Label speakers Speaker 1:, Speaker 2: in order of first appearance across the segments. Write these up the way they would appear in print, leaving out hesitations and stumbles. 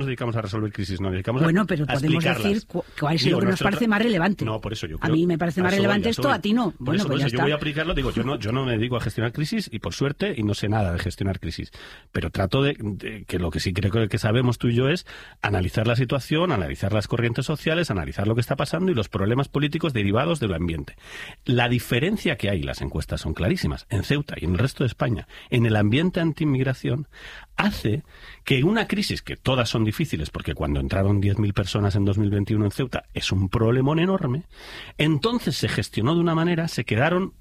Speaker 1: dedicamos a resolver crisis, no, dedicamos
Speaker 2: bueno, pero podemos decir cuál es lo que nos parece más relevante.
Speaker 1: No, por eso yo creo,
Speaker 2: a mí me parece más relevante esto, a ti no. Bueno, pues ya está.
Speaker 1: Yo voy a aplicarlo, digo, yo no me dedico a gestionar crisis y por suerte, y no sé nada de gestionar crisis, pero trato de que lo que sí creo que sabemos tú y yo es analizar la situación, analizar las corrientes sociales, analizar lo que está pasando y los problemas políticos derivados del ambiente. La diferencia que hay, las encuestas son clarísimas, en Ceuta y en el resto de España, en el ambiente antiinmigración, hace que una crisis, que todas son difíciles, porque cuando entraron 10.000 personas en 2021 en Ceuta es un problemón enorme, entonces se gestionó de una manera, entraron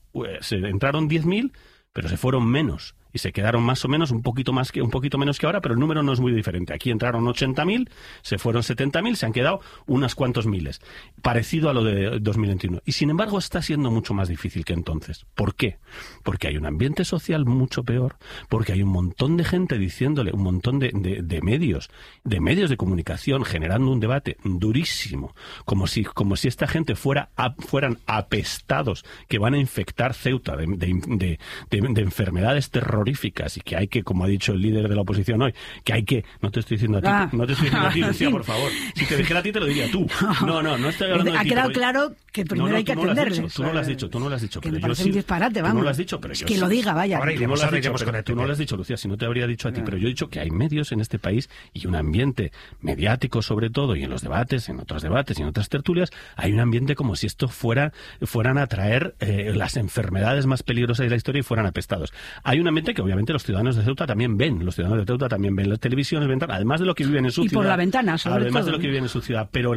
Speaker 1: 10.000, pero se fueron menos. Y se quedaron más o menos un poquito menos que ahora, pero el número no es muy diferente. Aquí entraron 80.000, se fueron 70.000, se han quedado unos cuantos miles. Parecido a lo de 2021. Y sin embargo está siendo mucho más difícil que entonces. ¿Por qué? Porque hay un ambiente social mucho peor, porque hay un montón de gente diciéndole, un montón de medios de comunicación generando un debate durísimo, como si esta gente fueran apestados, que van a infectar Ceuta de enfermedades terroríficas y que hay que, como ha dicho el líder de la oposición hoy, que hay que... No te estoy diciendo a ti, Lucía, por favor. Si te dijera a ti, te lo diría tú. No estoy hablando de ti.
Speaker 2: Ha quedado claro que primero hay que atenderles.
Speaker 1: Tú no lo has dicho.
Speaker 2: Que me parece un disparate, vamos.
Speaker 1: Tú no lo has dicho, pero yo
Speaker 2: que lo diga, vaya.
Speaker 1: Tú no lo has dicho, Lucía, si no te habría dicho a ti, pero yo he dicho que hay medios en este país y un ambiente mediático sobre todo, y en los debates, en otros debates y en otras tertulias, hay un ambiente como si esto fueran a traer las enfermedades más peligrosas de la historia y fueran apestados. Hay un ambiente que obviamente los ciudadanos de Ceuta también ven. Los ciudadanos de Ceuta también ven las televisiones, además de lo que viven en su ciudad.
Speaker 2: Y por la ventana, sobre todo.
Speaker 1: Además de lo que viven en su ciudad. Pero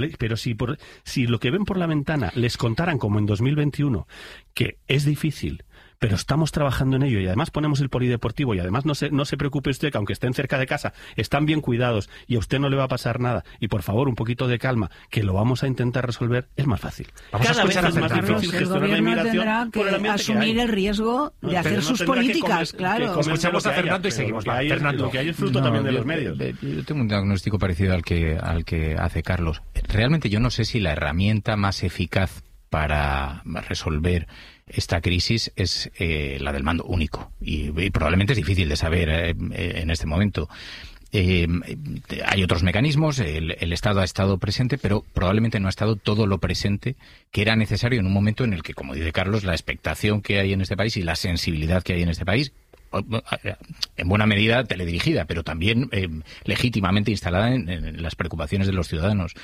Speaker 1: si lo que ven por la ventana les contaran, como en 2021, que es difícil, pero estamos trabajando en ello y además ponemos el polideportivo y además no se preocupe usted que aunque estén cerca de casa, están bien cuidados y a usted no le va a pasar nada y por favor un poquito de calma, que lo vamos a intentar resolver, es más fácil.
Speaker 2: Cada vez es más difícil gestionar la inmigración por el ambiente asumir el riesgo de hacer sus políticas, claro.
Speaker 3: Escuchamos a Fernando y seguimos.
Speaker 1: Lo que hay es fruto también de los medios.
Speaker 4: Yo tengo un diagnóstico parecido al que hace Carlos. Realmente yo no sé si la herramienta más eficaz para resolver esta crisis es la del mando único y probablemente es difícil de saber en este momento. Hay otros mecanismos, el Estado ha estado presente, pero probablemente no ha estado todo lo presente que era necesario en un momento en el que, como dice Carlos, la expectación que hay en este país y la sensibilidad que hay en este país, en buena medida teledirigida, pero también legítimamente instalada en las preocupaciones de los ciudadanos.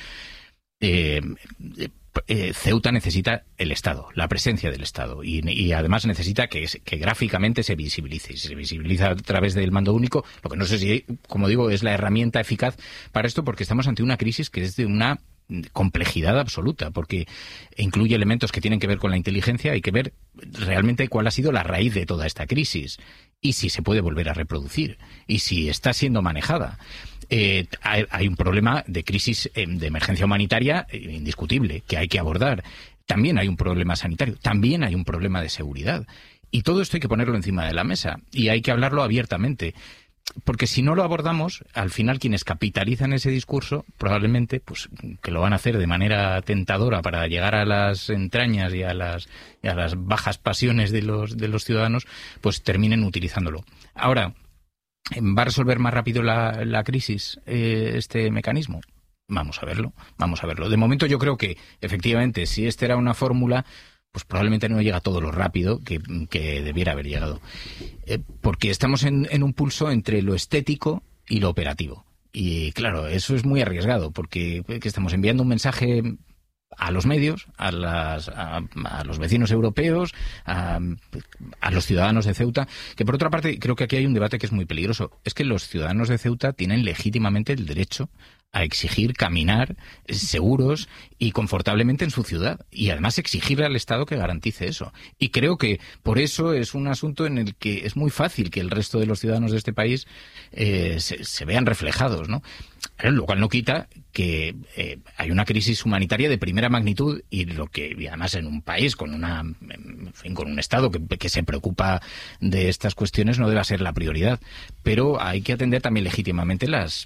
Speaker 4: Ceuta necesita el Estado, la presencia del Estado y además necesita que gráficamente se visibilice. Y se visibiliza a través del mando único, lo que no sé si, como digo, es la herramienta eficaz para esto, porque estamos ante una crisis que es de una complejidad absoluta, porque incluye elementos que tienen que ver con la inteligencia. Hay que ver realmente cuál ha sido la raíz de toda esta crisis y si se puede volver a reproducir y si está siendo manejada. Hay un problema de crisis, de emergencia humanitaria indiscutible, que hay que abordar. También hay un problema sanitario, también hay un problema de seguridad. Y todo esto hay que ponerlo encima de la mesa y hay que hablarlo abiertamente. Porque si no lo abordamos, al final quienes capitalizan ese discurso, probablemente, pues que lo van a hacer de manera tentadora para llegar a las entrañas y a las bajas pasiones de los ciudadanos, pues terminen utilizándolo. Ahora, ¿va a resolver más rápido la crisis este mecanismo? Vamos a verlo. De momento yo creo que, efectivamente, si esta era una fórmula, pues probablemente no llega todo lo rápido que debiera haber llegado. Porque estamos en un pulso entre lo estético y lo operativo. Y claro, eso es muy arriesgado, porque que estamos enviando un mensaje a los medios, a los vecinos europeos, a los ciudadanos de Ceuta, que por otra parte creo que aquí hay un debate que es muy peligroso. Es que los ciudadanos de Ceuta tienen legítimamente el derecho a exigir caminar seguros y confortablemente en su ciudad y además exigirle al Estado que garantice eso. Y creo que por eso es un asunto en el que es muy fácil que el resto de los ciudadanos de este país se vean reflejados, ¿no? Lo cual no quita que hay una crisis humanitaria de primera magnitud y además en un país con con un Estado que se preocupa de estas cuestiones no debe ser la prioridad, pero hay que atender también legítimamente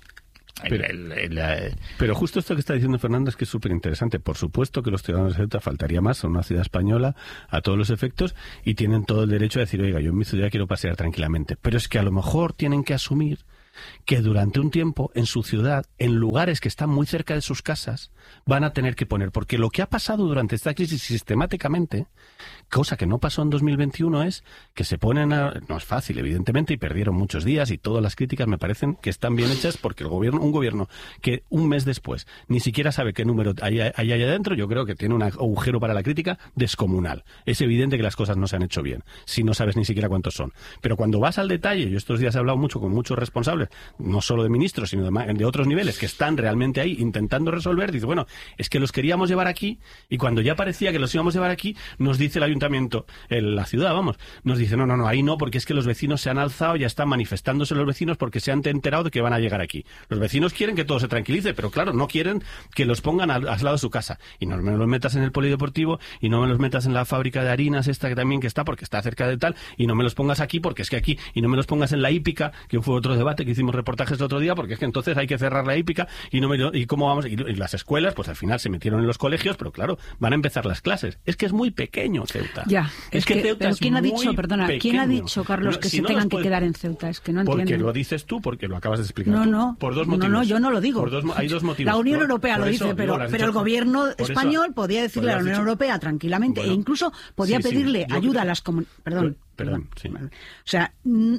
Speaker 1: Pero justo esto que está diciendo Fernando es que es súper interesante. Por supuesto que los ciudadanos de Ceuta, faltaría más, son una ciudad española a todos los efectos y tienen todo el derecho a decir, oiga, yo en mi ciudad quiero pasear tranquilamente. Pero es que a lo mejor tienen que asumir que durante un tiempo en su ciudad, en lugares que están muy cerca de sus casas, van a tener que poner, porque lo que ha pasado durante esta crisis sistemáticamente, cosa que no pasó en 2021, es que se ponen no es fácil, evidentemente, y perdieron muchos días, y todas las críticas me parecen que están bien hechas, porque un gobierno que un mes después ni siquiera sabe qué número hay allá adentro, yo creo que tiene un agujero para la crítica descomunal. Es evidente que las cosas no se han hecho bien, si no sabes ni siquiera cuántos son. Pero cuando vas al detalle, yo estos días he hablado mucho con muchos responsables, no solo de ministros, sino de otros niveles, que están realmente ahí intentando resolver, dice, bueno, es que los queríamos llevar aquí, y cuando ya parecía que los íbamos a llevar aquí, nos dice el ayuntamiento, la ciudad, vamos, nos dice, no, ahí no, porque es que los vecinos se han alzado, ya están manifestándose los vecinos porque se han enterado de que van a llegar aquí. Los vecinos quieren que todo se tranquilice, pero claro, no quieren que los pongan al lado de su casa. Y no me los metas en el polideportivo, y no me los metas en la fábrica de harinas esta que también porque está cerca de tal, y no me los pongas aquí porque es que aquí, y no me los pongas en la hípica, que fue otro debate que hicimos reportajes el otro día, porque es que entonces hay que cerrar la hípica, y cómo vamos, y las escuelas, pues al final se metieron en los colegios, pero claro, van a empezar las clases. Es que es muy pequeño Ceuta.
Speaker 2: Ya,
Speaker 1: es que Ceuta
Speaker 2: pero ¿quién ha dicho,
Speaker 1: pequeño.
Speaker 2: ¿quién ha dicho, Carlos, que se tengan que quedar en Ceuta? Es que no entiendo.
Speaker 1: Porque lo dices tú, porque lo acabas de explicar
Speaker 2: tú.
Speaker 1: Por dos motivos.
Speaker 2: No, yo no lo digo.
Speaker 1: Hay dos motivos.
Speaker 2: La Unión Europea lo dice, pero el gobierno español podía decirle a la Unión Europea tranquilamente, e incluso podía pedirle ayuda a las comunidades.
Speaker 1: Perdón, sí.
Speaker 2: O sea,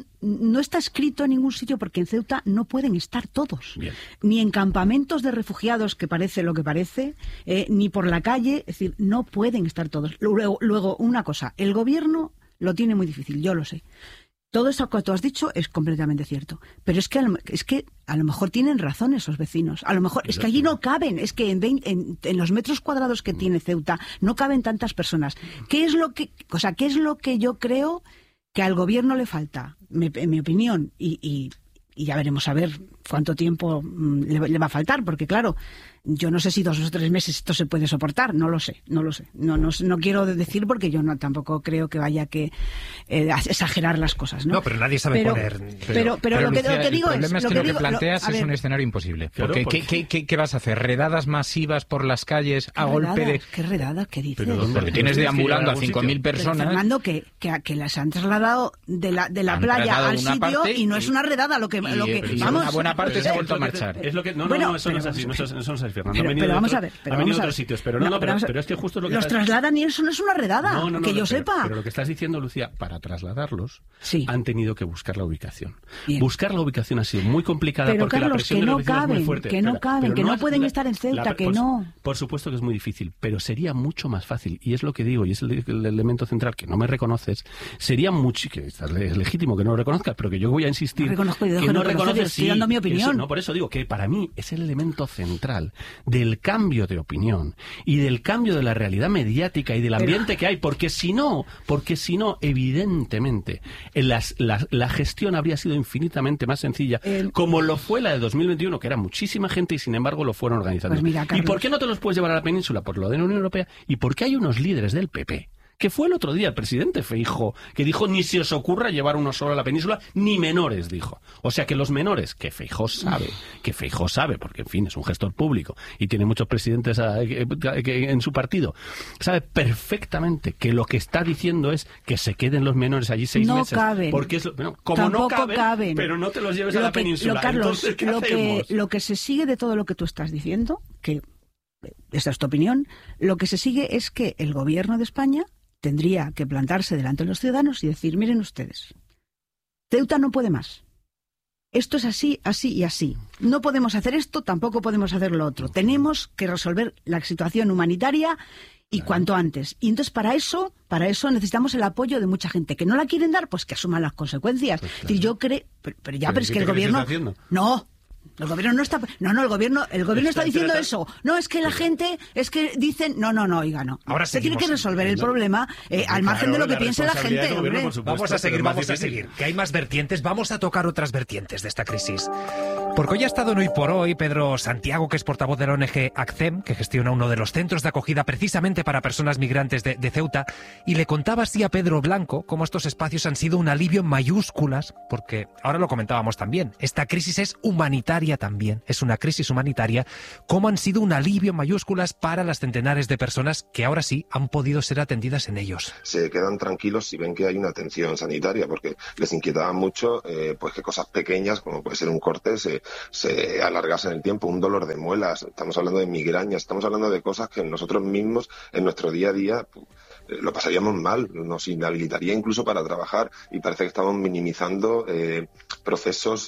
Speaker 2: no está escrito en ningún sitio, porque en Ceuta no pueden estar todos.
Speaker 1: Bien.
Speaker 2: Ni en campamentos de refugiados, que parece lo que parece, ni por la calle. Es decir, no pueden estar todos. Luego, una cosa, el gobierno lo tiene muy difícil, yo lo sé. Todo eso que tú has dicho es completamente cierto. Pero es que a lo mejor tienen razón esos vecinos. A lo mejor es que allí no caben. Es que en los metros cuadrados que tiene Ceuta no caben tantas personas. ¿Qué es lo que yo creo que al gobierno le falta? En mi opinión, y ya veremos a ver cuánto tiempo le va a faltar, porque claro, yo no sé si 2 o 3 meses esto se puede soportar, no lo sé. No quiero decir, porque yo tampoco creo que vaya que exagerar las cosas, ¿no?
Speaker 3: No, pero nadie sabe poner.
Speaker 2: Pero lo que digo es...
Speaker 4: El problema es que lo que planteas es un escenario imposible. Porque ¿qué vas a hacer? ¿Redadas masivas por las calles a golpe de...?
Speaker 2: ¿Qué redada? ¿Qué dices?
Speaker 4: Porque tienes deambulando a 5.000 personas...
Speaker 2: Pero, Fernando, que las han trasladado de la playa al sitio, y no es una redada lo que vamos...
Speaker 4: Una buena parte se ha vuelto a marchar.
Speaker 1: Es lo que, eso no es así, eso no es así, Fernando.
Speaker 2: Pero vamos a ver.
Speaker 1: Han venido de otros sitios, pero es que justo lo que...
Speaker 2: Los trasladan y eso no es una redada, que yo sepa.
Speaker 1: Pero lo que estás diciendo, Lucía, para trasladarlos han tenido que buscar la ubicación.
Speaker 2: Bien.
Speaker 1: Buscar la ubicación ha sido muy complicada,
Speaker 2: pero,
Speaker 1: porque
Speaker 2: Carlos,
Speaker 1: la presión de los vecinos es muy fuerte.
Speaker 2: Que no caben, que no pueden estar en Ceuta, que no.
Speaker 1: Por supuesto que es muy difícil, pero sería mucho más fácil, y es lo que digo, y es el elemento central, que no me reconoces, sería mucho, que es legítimo que no lo reconozcas, pero que yo voy a insistir, que no reconoces,
Speaker 2: estoy dando mi opinión.
Speaker 1: No, por eso digo que para mí es el elemento central del cambio de opinión y del cambio de la realidad mediática y del ambiente que hay, porque si no, evidentemente, la gestión habría sido infinitamente más sencilla, como lo fue la de 2021, que era muchísima gente y sin embargo lo fueron organizando.
Speaker 2: Pues mira, Carlos,
Speaker 1: ¿y por qué no te los puedes llevar a la península? Por lo de la Unión Europea, y porque hay unos líderes del PP, que fue el otro día el presidente Feijóo, que dijo, ni se os ocurra llevar uno solo a la península, ni menores, dijo. O sea que los menores, que Feijóo sabe, porque en fin, es un gestor público y tiene muchos presidentes en su partido, sabe perfectamente que lo que está diciendo es que se queden los menores allí 6 meses.
Speaker 2: Caben.
Speaker 1: Porque como no caben, pero no te los lleves a la península.
Speaker 2: Carlos,
Speaker 1: entonces,
Speaker 2: lo que se sigue de todo lo que tú estás diciendo, que esta es tu opinión, lo que se sigue es que el gobierno de España tendría que plantarse delante de los ciudadanos y decir, miren ustedes, Ceuta no puede más. Esto es así, así y así. No podemos hacer esto, tampoco podemos hacer lo otro. Tenemos que resolver la situación humanitaria y cuanto antes. Y entonces para eso necesitamos el apoyo de mucha gente. Que no la quieren dar, pues que asuman las consecuencias. Pues claro. Yo creo, pero es que el gobierno... No. El gobierno no está... No, el gobierno está diciendo eso. No, es que la gente... Es que dicen... No, oiga, no.
Speaker 3: Ahora
Speaker 2: se tiene que resolver el problema al margen de lo que piense la gente.
Speaker 3: Vamos a seguir. Que hay más vertientes. Vamos a tocar otras vertientes de esta crisis. Porque hoy ha estado en Hoy por Hoy Pedro Santiago, que es portavoz de la ONG ACCEM, que gestiona uno de los centros de acogida precisamente para personas migrantes de Ceuta, y le contaba así a Pedro Blanco cómo estos espacios han sido un alivio en mayúsculas, porque ahora lo comentábamos también, esta crisis es humanitaria también, es una crisis humanitaria, cómo han sido un alivio en mayúsculas para las centenares de personas que ahora sí han podido ser atendidas en ellos.
Speaker 5: Se quedan tranquilos si ven que hay una atención sanitaria, porque les inquietaba mucho pues que cosas pequeñas, como puede ser un corte, se alargase en el tiempo, un dolor de muelas, estamos hablando de migrañas, estamos hablando de cosas que nosotros mismos en nuestro día a día lo pasaríamos mal, nos inhabilitaría incluso para trabajar, y parece que estamos minimizando procesos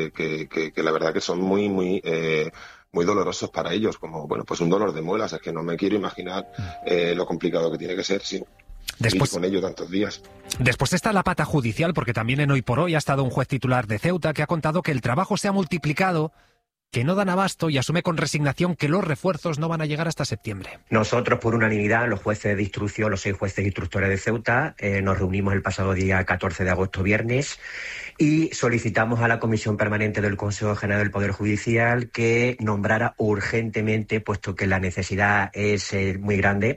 Speaker 5: que la verdad que son muy dolorosos para ellos, como pues un dolor de muelas. Es que no me quiero imaginar lo complicado que tiene que ser, sí. Después, con ello tantos días.
Speaker 3: Después está la pata judicial, porque también en Hoy por Hoy ha estado un juez titular de Ceuta que ha contado que el trabajo se ha multiplicado, que no dan abasto, y asume con resignación que los refuerzos no van a llegar hasta septiembre.
Speaker 6: Nosotros, por unanimidad, los jueces de instrucción, los 6 jueces instructores de Ceuta, nos reunimos el pasado día 14 de agosto, viernes, y solicitamos a la Comisión Permanente del Consejo General del Poder Judicial que nombrara urgentemente, puesto que la necesidad es muy grande,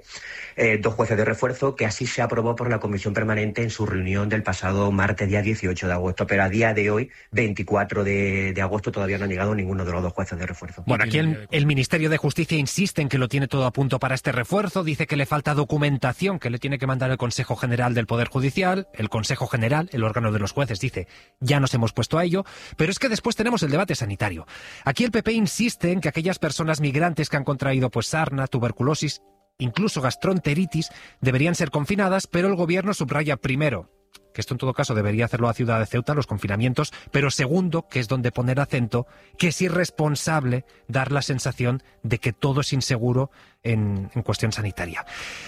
Speaker 6: 2 jueces de refuerzo, que así se aprobó por la Comisión Permanente en su reunión del pasado martes, día 18 de agosto. Pero a día de hoy, 24 de agosto, todavía no han llegado ninguno de los 2 jueces de refuerzo.
Speaker 3: Bueno, aquí el Ministerio de Justicia insiste en que lo tiene todo a punto para este refuerzo, dice que le falta documentación que le tiene que mandar el Consejo General del Poder Judicial. El Consejo General, el órgano de los jueces, dice, ya nos hemos puesto a ello, pero es que después tenemos el debate sanitario. Aquí el PP insiste en que aquellas personas migrantes que han contraído sarna, tuberculosis, incluso gastroenteritis, deberían ser confinadas, pero el gobierno subraya primero que esto en todo caso debería hacerlo la ciudad de Ceuta, los confinamientos, pero segundo, que es donde poner acento, que es irresponsable dar la sensación de que todo es inseguro en cuestión sanitaria.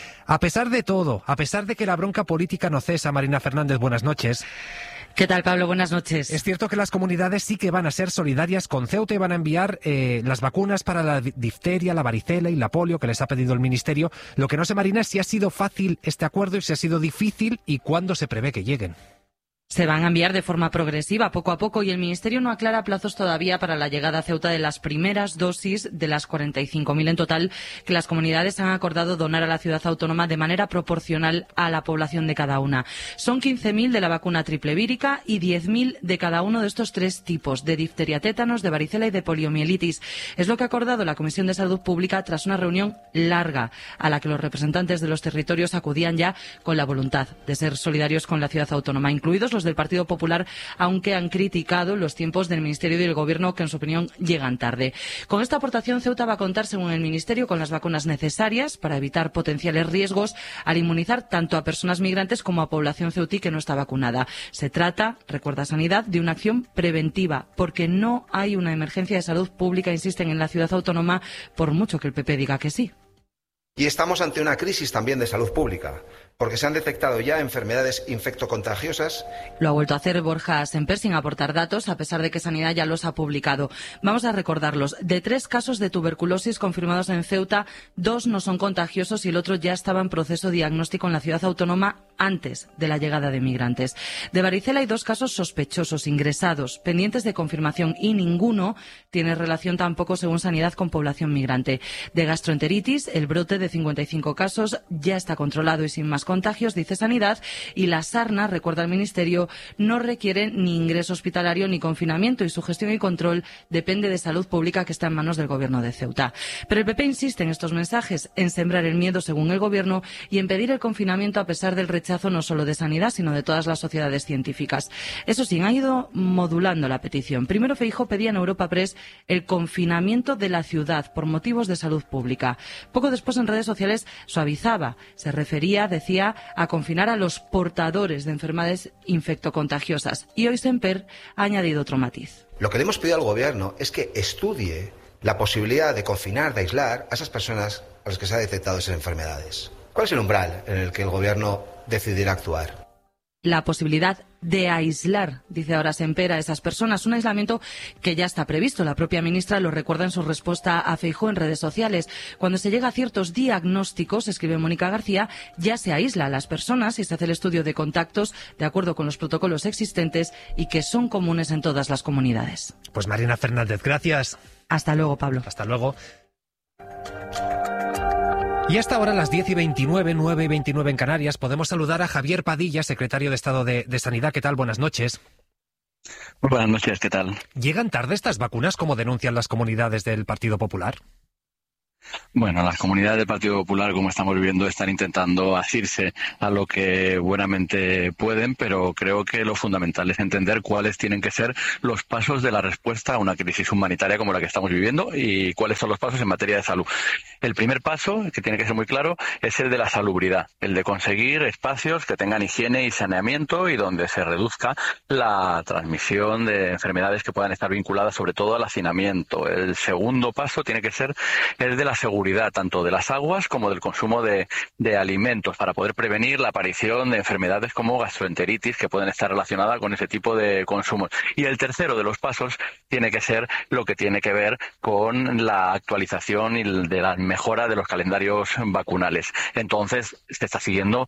Speaker 3: A pesar de todo, a pesar de que la bronca política no cesa, Marina Fernández, buenas noches.
Speaker 7: ¿Qué tal, Pablo? Buenas noches.
Speaker 3: Es cierto que las comunidades sí que van a ser solidarias con Ceuta y van a enviar las vacunas para la difteria, la varicela y la polio que les ha pedido el Ministerio. Lo que no sé, Marina, es si ha sido fácil este acuerdo y si ha sido difícil y cuándo se prevé que lleguen.
Speaker 7: Se van a enviar de forma progresiva, poco a poco, y el Ministerio no aclara plazos todavía para la llegada a Ceuta de las primeras dosis de las 45.000 en total que las comunidades han acordado donar a la ciudad autónoma de manera proporcional a la población de cada una. Son 15.000 de la vacuna triple vírica y 10.000 de cada uno de estos 3 tipos, de difteria, tétanos, de varicela y de poliomielitis. Es lo que ha acordado la Comisión de Salud Pública tras una reunión larga a la que los representantes de los territorios acudían ya con la voluntad de ser solidarios con la ciudad autónoma, incluidos los del Partido Popular, aunque han criticado los tiempos del Ministerio y del Gobierno, que en su opinión llegan tarde. Con esta aportación, Ceuta va a contar, según el Ministerio, con las vacunas necesarias para evitar potenciales riesgos al inmunizar tanto a personas migrantes como a población ceutí que no está vacunada. Se trata, recuerda Sanidad, de una acción preventiva, porque no hay una emergencia de salud pública, insisten en la ciudad autónoma, por mucho que el PP diga que sí.
Speaker 8: Y estamos ante una crisis también de salud pública, porque se han detectado ya enfermedades infectocontagiosas.
Speaker 7: Lo ha vuelto a hacer Borja Semper sin aportar datos, a pesar de que Sanidad ya los ha publicado. Vamos a recordarlos. De 3 casos de tuberculosis confirmados en Ceuta, 2 no son contagiosos y el otro ya estaba en proceso diagnóstico en la ciudad autónoma antes de la llegada de migrantes. De varicela hay 2 casos sospechosos, ingresados, pendientes de confirmación, y ninguno tiene relación tampoco, según Sanidad, con población migrante. De gastroenteritis, el brote de 55 casos ya está controlado y sin más contagios, dice Sanidad, y la sarna, recuerda el Ministerio, no requiere ni ingreso hospitalario ni confinamiento, y su gestión y control depende de salud pública, que está en manos del Gobierno de Ceuta. Pero el PP insiste en estos mensajes, en sembrar el miedo, según el Gobierno, y en pedir el confinamiento a pesar del rechazo no solo de Sanidad, sino de todas las sociedades científicas. Eso sí, han ido modulando la petición. Primero, Feijóo pedía en Europa Press el confinamiento de la ciudad por motivos de salud pública. Poco después, en redes sociales, suavizaba. Se refería, decía, a confinar a los portadores de enfermedades infectocontagiosas. Y hoy Semper ha añadido otro matiz.
Speaker 8: Lo que le hemos pedido al Gobierno es que estudie la posibilidad de confinar, de aislar a esas personas a las que se ha detectado esas enfermedades. ¿Cuál es el umbral en el que el Gobierno decidirá actuar?
Speaker 7: la posibilidad de aislar, dice ahora Semper, a esas personas. Un aislamiento que ya está previsto. La propia ministra lo recuerda en su respuesta a Feijóo en redes sociales. Cuando se llega a ciertos diagnósticos, escribe Mónica García, ya se aísla a las personas y se hace el estudio de contactos de acuerdo con los protocolos existentes y que son comunes en todas las comunidades.
Speaker 3: Pues Marina Fernández, gracias.
Speaker 7: Hasta luego, Pablo.
Speaker 3: Hasta luego. Y hasta ahora, a las 10:29, 9:29 en Canarias, podemos saludar a Javier Padilla, secretario de Estado de Sanidad. ¿Qué tal? Buenas noches.
Speaker 9: Muy buenas noches, ¿qué tal?
Speaker 3: ¿Llegan tarde estas vacunas, como denuncian las comunidades del Partido Popular?
Speaker 9: Bueno, las comunidades del Partido Popular, como estamos viendo, están intentando asirse a lo que buenamente pueden, pero creo que lo fundamental es entender cuáles tienen que ser los pasos de la respuesta a una crisis humanitaria como la que estamos viviendo y cuáles son los pasos en materia de salud. El primer paso, que tiene que ser muy claro, es el de la salubridad, el de conseguir espacios que tengan higiene y saneamiento y donde se reduzca la transmisión de enfermedades que puedan estar vinculadas sobre todo al hacinamiento. El segundo paso tiene que ser el de la seguridad tanto de las aguas como del consumo de alimentos para poder prevenir la aparición de enfermedades como gastroenteritis que pueden estar relacionadas con ese tipo de consumos. Y el tercero de los pasos tiene que ser lo que tiene que ver con la actualización y de la mejora de los calendarios vacunales. Entonces se está siguiendo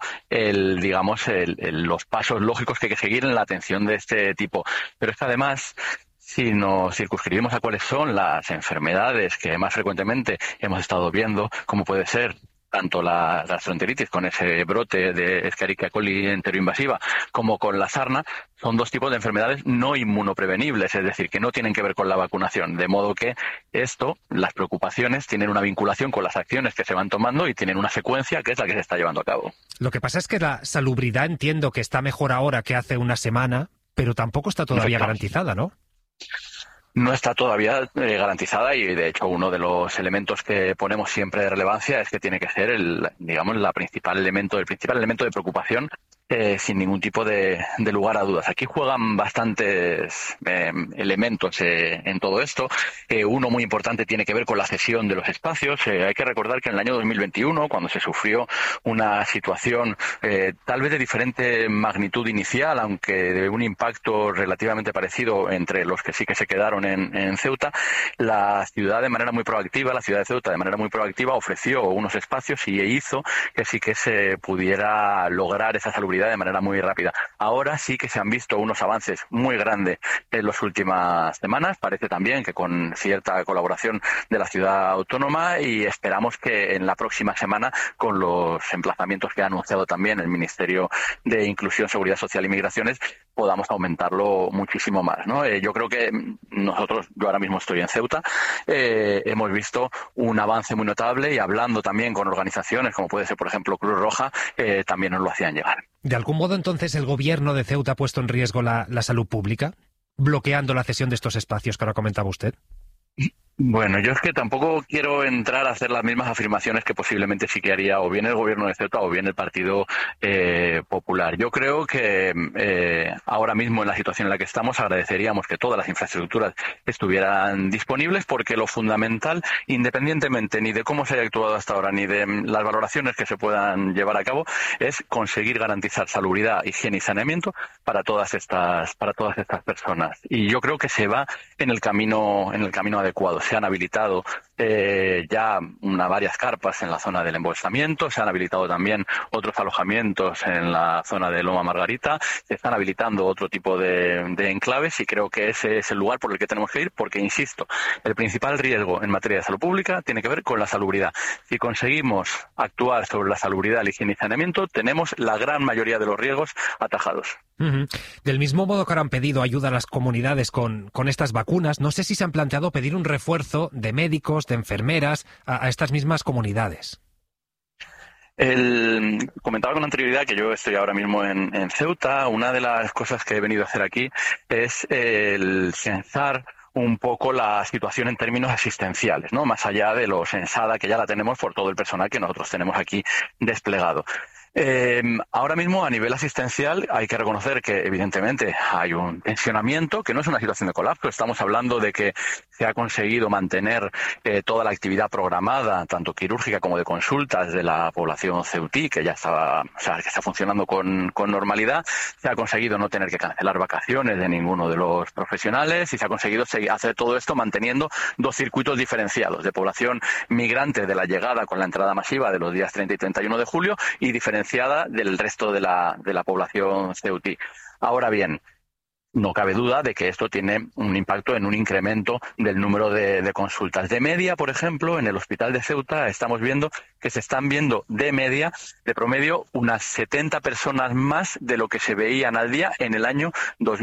Speaker 9: los pasos lógicos que hay que seguir en la atención de este tipo. Pero es que además, si nos circunscribimos a cuáles son las enfermedades que más frecuentemente hemos estado viendo, como puede ser tanto la gastroenteritis con ese brote de Escherichia coli enteroinvasiva como con la sarna, son dos tipos de enfermedades no inmunoprevenibles, es decir, que no tienen que ver con la vacunación. De modo que las preocupaciones tienen una vinculación con las acciones que se van tomando y tienen una secuencia que es la que se está llevando a cabo.
Speaker 3: Lo que pasa es que la salubridad entiendo que está mejor ahora que hace una semana, pero tampoco está todavía garantizada, ¿no?
Speaker 9: No está todavía garantizada y, de hecho, uno de los elementos que ponemos siempre de relevancia es que tiene que ser el principal elemento de preocupación, sin ningún tipo de lugar a dudas. Aquí juegan bastantes elementos en todo esto. Uno muy importante tiene que ver con la cesión de los espacios. Hay que recordar que en el año 2021, cuando se sufrió una situación tal vez de diferente magnitud inicial, aunque de un impacto relativamente parecido entre los que sí que se quedaron en Ceuta, la ciudad de Ceuta de manera muy proactiva ofreció unos espacios y hizo que sí que se pudiera lograr esa salubridad de manera muy rápida. Ahora sí que se han visto unos avances muy grandes en las últimas semanas. Parece también que con cierta colaboración de la ciudad autónoma, y esperamos que en la próxima semana, con los emplazamientos que ha anunciado también el Ministerio de Inclusión, Seguridad Social y Migraciones, podamos aumentarlo muchísimo más, ¿no? Yo creo que yo ahora mismo estoy en Ceuta, hemos visto un avance muy notable y hablando también con organizaciones como puede ser, por ejemplo, Cruz Roja, también nos lo hacían llegar.
Speaker 3: ¿De algún modo, entonces, el gobierno de Ceuta ha puesto en riesgo la salud pública, bloqueando la cesión de estos espacios que ahora comentaba usted?
Speaker 9: Bueno, yo es que tampoco quiero entrar a hacer las mismas afirmaciones que posiblemente sí que haría o bien el gobierno de Ceuta o bien el Partido Popular. Yo creo que ahora mismo, en la situación en la que estamos, agradeceríamos que todas las infraestructuras estuvieran disponibles, porque lo fundamental, independientemente ni de cómo se haya actuado hasta ahora ni de las valoraciones que se puedan llevar a cabo, es conseguir garantizar salubridad, higiene y saneamiento para todas estas personas. Y yo creo que se va en el camino adecuado. Se han habilitado ya varias carpas en la zona del embolsamiento, se han habilitado también otros alojamientos en la zona de Loma Margarita, se están habilitando otro tipo de enclaves, y creo que ese es el lugar por el que tenemos que ir, porque, insisto, el principal riesgo en materia de salud pública tiene que ver con la salubridad. Si conseguimos actuar sobre la salubridad, el higiene y saneamiento, tenemos la gran mayoría de los riesgos atajados.
Speaker 3: Uh-huh. Del mismo modo que ahora han pedido ayuda a las comunidades con estas vacunas, no sé si se han planteado pedir un refuerzo de médicos, de enfermeras, a estas mismas comunidades.
Speaker 9: Comentaba con anterioridad que yo estoy ahora mismo en Ceuta. Una de las cosas que he venido a hacer aquí es el censar un poco la situación en términos asistenciales, ¿no? Más allá de lo censada que ya la tenemos por todo el personal que nosotros tenemos aquí desplegado. Ahora mismo, a nivel asistencial, hay que reconocer que, evidentemente, hay un tensionamiento, que no es una situación de colapso. Estamos hablando de que se ha conseguido mantener toda la actividad programada, tanto quirúrgica como de consultas, de la población ceutí, que ya estaba, que está funcionando con normalidad. Se ha conseguido no tener que cancelar vacaciones de ninguno de los profesionales y se ha conseguido hacer todo esto manteniendo dos circuitos diferenciados, de población migrante de la llegada con la entrada masiva de los días 30 y 31 de julio y diferenciada del resto de la población ceutí. Ahora bien, no cabe duda de que esto tiene un impacto en un incremento del número de consultas. De media, por ejemplo, en el hospital de Ceuta estamos viendo que se están viendo de media, de promedio, unas 70 personas más de lo que se veían al día en el año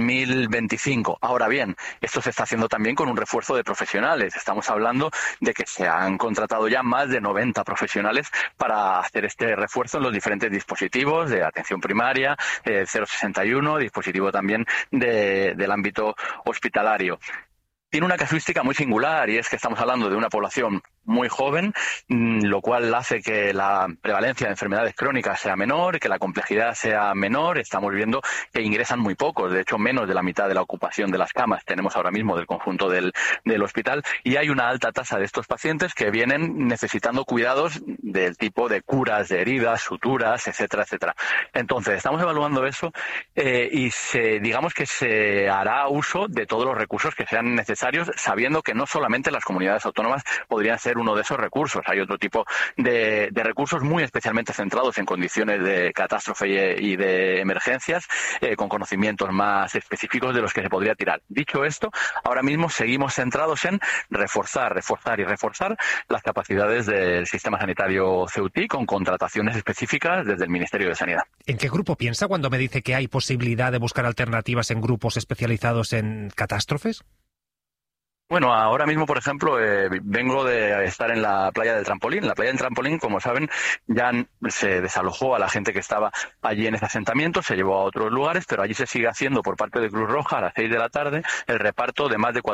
Speaker 9: 2025. Ahora bien, esto se está haciendo también con un refuerzo de profesionales. Estamos hablando de que se han contratado ya más de 90 profesionales para hacer este refuerzo en los diferentes dispositivos de atención primaria, 061, dispositivo también del ámbito hospitalario. Tiene una casuística muy singular y es que estamos hablando de una población muy joven, lo cual hace que la prevalencia de enfermedades crónicas sea menor, que la complejidad sea menor. Estamos viendo que ingresan muy pocos, de hecho menos de la mitad de la ocupación de las camas tenemos ahora mismo del conjunto del hospital, y hay una alta tasa de estos pacientes que vienen necesitando cuidados del tipo de curas de heridas, suturas, etcétera, etcétera. Entonces, estamos evaluando eso y digamos que se hará uso de todos los recursos que sean necesarios, sabiendo que no solamente las comunidades autónomas podrían ser uno de esos recursos. Hay otro tipo de recursos muy especialmente centrados en condiciones de catástrofe y de emergencias, con conocimientos más específicos de los que se podría tirar. Dicho esto, ahora mismo seguimos centrados en reforzar las capacidades del sistema sanitario ceutí con contrataciones específicas desde el Ministerio de Sanidad.
Speaker 3: ¿En qué grupo piensa cuando me dice que hay posibilidad de buscar alternativas en grupos especializados en catástrofes?
Speaker 9: Bueno, ahora mismo, por ejemplo, vengo de estar en la playa del Trampolín. La playa del Trampolín, como saben, ya se desalojó a la gente que estaba allí en ese asentamiento, se llevó a otros lugares, pero allí se sigue haciendo por parte de Cruz Roja a las 6 de la tarde el reparto de más de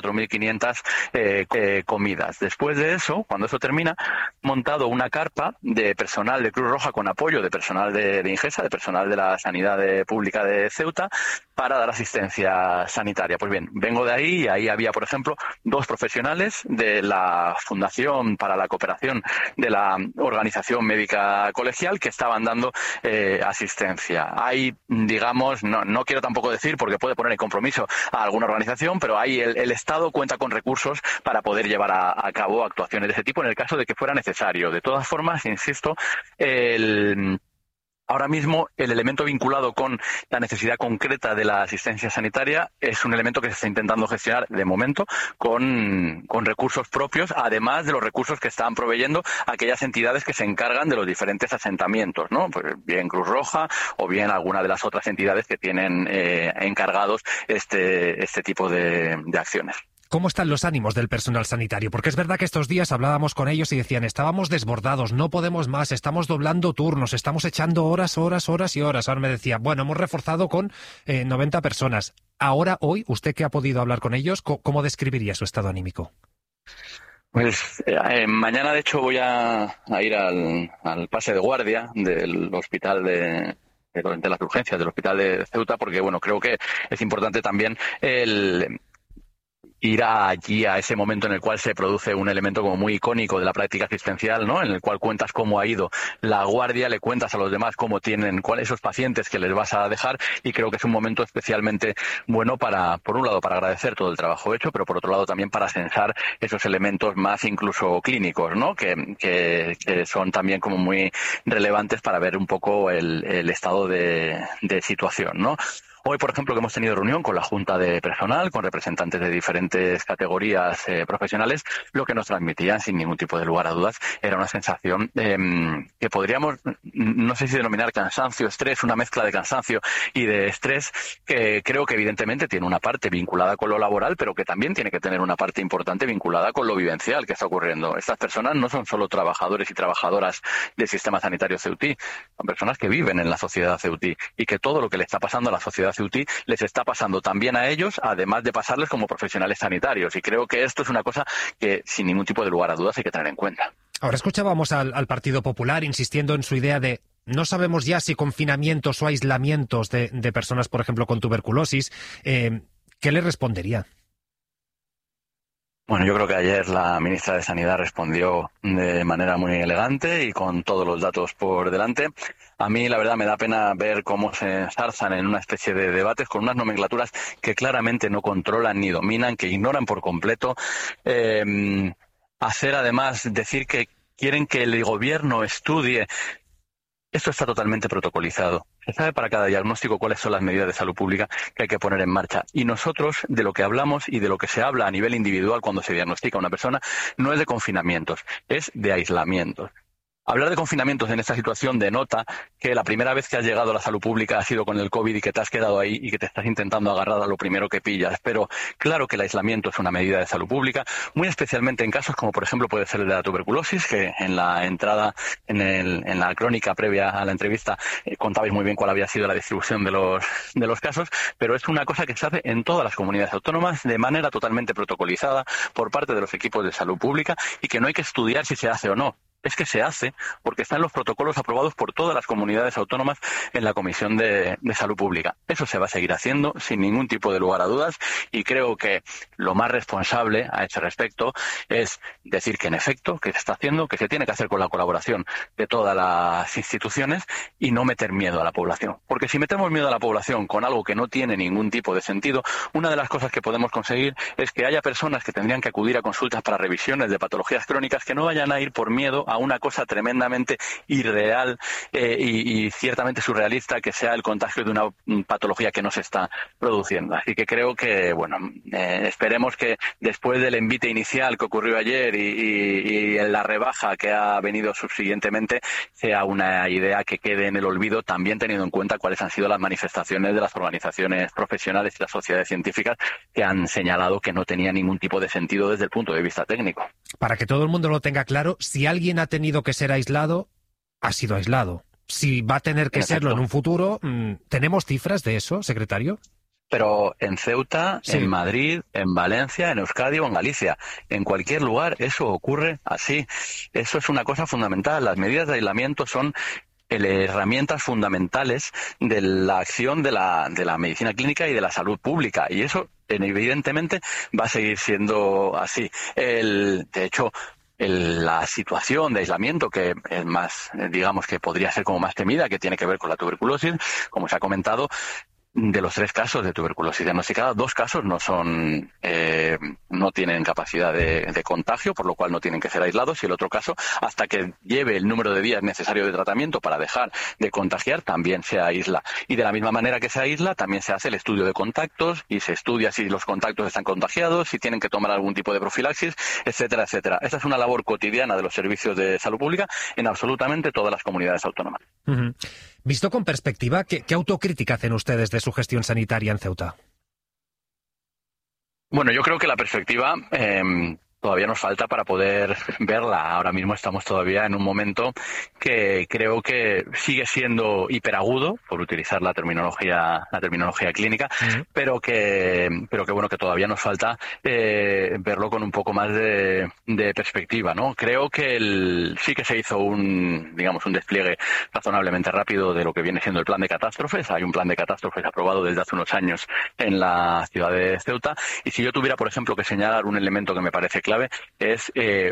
Speaker 9: 4.500 comidas. Después de eso, cuando eso termina, montado una carpa de personal de Cruz Roja con apoyo de personal de Ingesa, de personal de la Sanidad Pública de Ceuta, para dar asistencia sanitaria. Pues bien, vengo de ahí y ahí había, por ejemplo, 2 profesionales de la Fundación para la Cooperación de la Organización Médica Colegial que estaban dando asistencia. Hay, digamos, no quiero tampoco decir porque puede poner en compromiso a alguna organización, pero ahí el Estado cuenta con recursos para poder llevar a cabo actuaciones de ese tipo en el caso de que fuera necesario. De todas formas, insisto, ahora mismo el elemento vinculado con la necesidad concreta de la asistencia sanitaria es un elemento que se está intentando gestionar de momento con recursos propios, además de los recursos que están proveyendo aquellas entidades que se encargan de los diferentes asentamientos, ¿no? Pues bien Cruz Roja o bien alguna de las otras entidades que tienen encargados este tipo de acciones.
Speaker 3: ¿Cómo están los ánimos del personal sanitario? Porque es verdad que estos días hablábamos con ellos y decían, estábamos desbordados, no podemos más, estamos doblando turnos, estamos echando horas y horas. Ahora me decía, bueno, hemos reforzado con 90 personas. Ahora, hoy, usted que ha podido hablar con ellos, ¿cómo describiría su estado anímico?
Speaker 9: Pues mañana, de hecho, voy a ir al pase de guardia del hospital de las urgencias del hospital de Ceuta, porque, bueno, creo que es importante también ir allí a ese momento en el cual se produce un elemento como muy icónico de la práctica asistencial, ¿no? En el cual cuentas cómo ha ido la guardia, le cuentas a los demás cómo tienen, cuáles esos pacientes que les vas a dejar, y creo que es un momento especialmente bueno por un lado, para agradecer todo el trabajo hecho, pero por otro lado también para censar esos elementos más incluso clínicos, ¿no? Que son también como muy relevantes para ver un poco el estado de situación, ¿no? Hoy, por ejemplo, que hemos tenido reunión con la Junta de Personal, con representantes de diferentes categorías profesionales, lo que nos transmitían, sin ningún tipo de lugar a dudas, era una sensación que podríamos, no sé si denominar cansancio, estrés, una mezcla de cansancio y de estrés, que creo que evidentemente tiene una parte vinculada con lo laboral, pero que también tiene que tener una parte importante vinculada con lo vivencial que está ocurriendo. Estas personas no son solo trabajadores y trabajadoras del sistema sanitario ceutí, son personas que viven en la sociedad ceutí y que todo lo que le está pasando a la sociedad ceutí les está pasando también a ellos, además de pasarles como profesionales sanitarios. Y creo que esto es una cosa que, sin ningún tipo de lugar a dudas, hay que tener en cuenta.
Speaker 3: Ahora escuchábamos al Partido Popular insistiendo en su idea de no sabemos ya si confinamientos o aislamientos de personas, por ejemplo, con tuberculosis. ¿Qué le respondería?
Speaker 9: Bueno, yo creo que ayer la ministra de Sanidad respondió de manera muy elegante y con todos los datos por delante. A mí, la verdad, me da pena ver cómo se enzarzan en una especie de debates con unas nomenclaturas que claramente no controlan ni dominan, que ignoran por completo. Hacer, además, decir que quieren que el gobierno estudie. Esto está totalmente protocolizado. Se sabe para cada diagnóstico cuáles son las medidas de salud pública que hay que poner en marcha. Y nosotros, de lo que hablamos y de lo que se habla a nivel individual cuando se diagnostica a una persona, no es de confinamientos, es de aislamientos. Hablar de confinamientos en esta situación denota que la primera vez que has llegado a la salud pública ha sido con el COVID y que te has quedado ahí y que te estás intentando agarrar a lo primero que pillas. Pero claro que el aislamiento es una medida de salud pública, muy especialmente en casos como por ejemplo puede ser el de la tuberculosis, que en la entrada, en la crónica previa a la entrevista, contabais muy bien cuál había sido la distribución de los casos, pero es una cosa que se hace en todas las comunidades autónomas de manera totalmente protocolizada por parte de los equipos de salud pública y que no hay que estudiar si se hace o no. Es que se hace porque están los protocolos aprobados por todas las comunidades autónomas en la Comisión de Salud Pública. Eso se va a seguir haciendo sin ningún tipo de lugar a dudas y creo que lo más responsable a ese respecto es decir que en efecto, que se está haciendo, que se tiene que hacer con la colaboración de todas las instituciones y no meter miedo a la población. Porque si metemos miedo a la población con algo que no tiene ningún tipo de sentido, una de las cosas que podemos conseguir es que haya personas que tendrían que acudir a consultas para revisiones de patologías crónicas que no vayan a ir por miedo a una cosa tremendamente irreal y ciertamente surrealista, que sea el contagio de una patología que no se está produciendo. Así que creo que, bueno, esperemos que después del envite inicial que ocurrió ayer y la rebaja que ha venido subsiguientemente, sea una idea que quede en el olvido, también teniendo en cuenta cuáles han sido las manifestaciones de las organizaciones profesionales y las sociedades científicas que han señalado que no tenía ningún tipo de sentido desde el punto de vista técnico.
Speaker 3: Para que todo el mundo lo tenga claro, si alguien ha tenido que ser aislado, ha sido aislado. Si va a tener que serlo en un futuro, ¿tenemos cifras de eso, secretario?
Speaker 9: Pero en Ceuta, sí, en Madrid, en Valencia, en Euskadi o en Galicia, en cualquier lugar eso ocurre así. Eso es una cosa fundamental. Las medidas de aislamiento son herramientas fundamentales de la acción de la medicina clínica y de la salud pública. Y eso, evidentemente, va a seguir siendo así. De hecho, la situación de aislamiento que es más, digamos que podría ser como más temida, que tiene que ver con la tuberculosis, como se ha comentado, de los 3 casos de tuberculosis diagnosticados, 2 casos no tienen capacidad de contagio, por lo cual no tienen que ser aislados, y el otro caso, hasta que lleve el número de días necesario de tratamiento para dejar de contagiar, también se aísla. Y de la misma manera que se aísla, también se hace el estudio de contactos y se estudia si los contactos están contagiados, si tienen que tomar algún tipo de profilaxis, etcétera, etcétera. Esta es una labor cotidiana de los servicios de salud pública en absolutamente todas las comunidades autónomas.
Speaker 3: Uh-huh. Visto con perspectiva, ¿qué autocrítica hacen ustedes de su gestión sanitaria en Ceuta?
Speaker 9: Bueno, yo creo que la perspectiva todavía nos falta para poder verla. Ahora mismo estamos todavía en un momento que creo que sigue siendo hiperagudo, por utilizar la terminología clínica, pero que bueno, que todavía nos falta verlo con un poco más de perspectiva, ¿no? Creo que sí que se hizo un despliegue razonablemente rápido de lo que viene siendo el plan de catástrofes. Hay un plan de catástrofes aprobado desde hace unos años en la ciudad de Ceuta, y si yo tuviera, por ejemplo, que señalar un elemento que me parece clave, es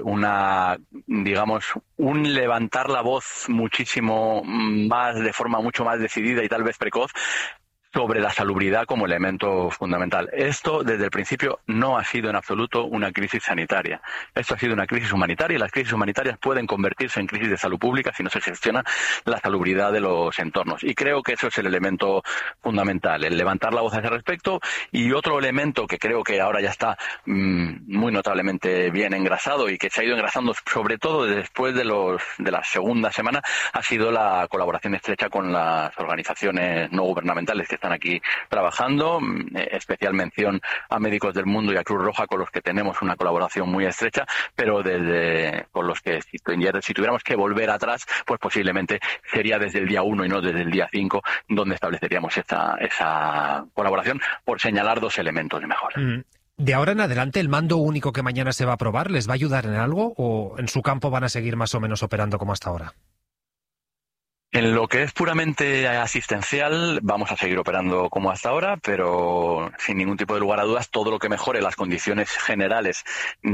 Speaker 9: un levantar la voz muchísimo más, de forma mucho más decidida y tal vez precoz, sobre la salubridad como elemento fundamental. Esto, desde el principio, no ha sido en absoluto una crisis sanitaria. Esto ha sido una crisis humanitaria, y las crisis humanitarias pueden convertirse en crisis de salud pública si no se gestiona la salubridad de los entornos. Y creo que eso es el elemento fundamental, el levantar la voz a ese respecto. Y otro elemento que creo que ahora ya está muy notablemente bien engrasado, y que se ha ido engrasando sobre todo después de la segunda semana, ha sido la colaboración estrecha con las organizaciones no gubernamentales que están aquí trabajando. Especial mención a Médicos del Mundo y a Cruz Roja, con los que tenemos una colaboración muy estrecha, pero con los que si tuviéramos que volver atrás, pues posiblemente sería desde el día 1 y no desde el día 5 donde estableceríamos esa colaboración, por señalar 2 elementos de mejora.
Speaker 3: De ahora en adelante, ¿el mando único que mañana se va a aprobar les va a ayudar en algo, o en su campo van a seguir más o menos operando como hasta ahora?
Speaker 9: En lo que es puramente asistencial, vamos a seguir operando como hasta ahora, pero sin ningún tipo de lugar a dudas, todo lo que mejore las condiciones generales